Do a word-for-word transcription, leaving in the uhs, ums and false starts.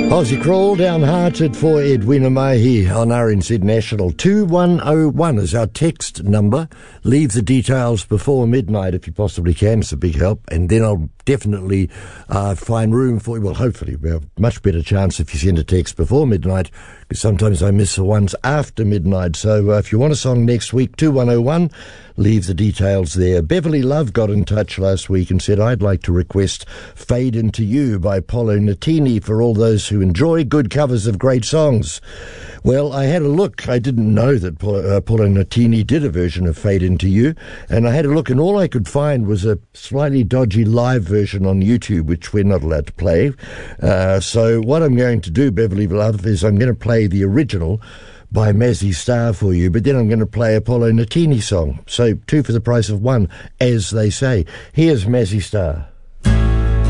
Aussie Crawl, downhearted for Edwina Mahi on R N Z National. two one oh one is our text number. Leave the details before midnight if you possibly can. It's a big help. And then I'll definitely uh, find room for you. Well, hopefully we have a much better chance if you send a text before midnight, because sometimes I miss the ones after midnight. So uh, if you want a song next week, two one oh one, leave the details there. Beverly Love got in touch last week and said, I'd like to request Fade Into You by Paolo Nutini for all those who enjoy good covers of great songs. Well, I had a look. I didn't know that uh, Paolo Nutini did a version of Fade Into You, and I had a look, and all I could find was a slightly dodgy live version on YouTube, which we're not allowed to play. Uh, so what I'm going to do, Beverly Love, is I'm going to play the original by Mazzy Star for you, but then I'm going to play a Paolo Nutini song. So two for the price of one, as they say. Here's Mazzy Star.